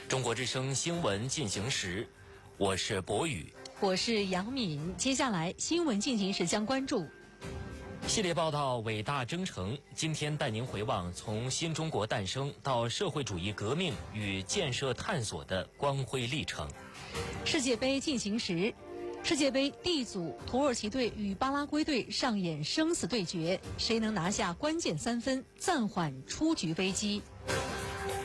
中国之声新闻进行时，我是博宇， 我是杨敏。接下来新闻进行时将关注系列报道伟大征程，今天带您回望从新中国诞生到社会主义革命与建设探索的光辉历程。 世界杯进行时，世界杯 D 组土耳其队与巴拉圭队上演生死对决，谁能拿下关键3分，暂缓出局危机。